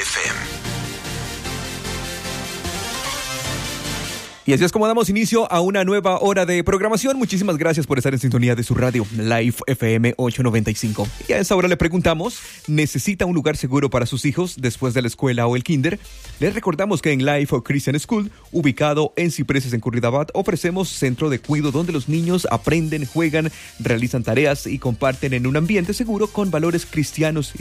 FM. Y así es como damos inicio a una nueva hora de programación. Muchísimas gracias por estar en sintonía de su radio, Live FM 895. Y a esta hora le preguntamos, ¿necesita un lugar seguro para sus hijos después de la escuela o el kinder? Les recordamos que en Life Christian School, ubicado en Cipreses en Curridabat, ofrecemos centro de cuidado donde los niños aprenden, juegan, realizan tareas y comparten en un ambiente seguro con valores cristianos y